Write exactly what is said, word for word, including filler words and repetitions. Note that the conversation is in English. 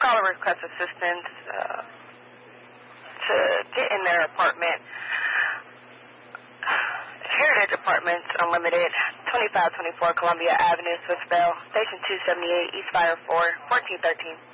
caller requests assistance uh, to get in their apartment. Heritage Apartments Unlimited, twenty-five twenty-four Columbia Avenue, Swissvale, Station two seventy-eight, East Fire four, fourteen thirteen.